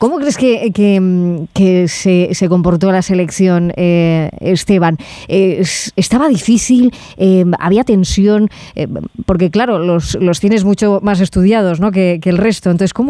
¿Cómo crees que se comportó la selección, Esteban? ¿Estaba difícil? ¿Había tensión? Porque claro, los tienes mucho más estudiados, ¿no?, que el resto. Entonces,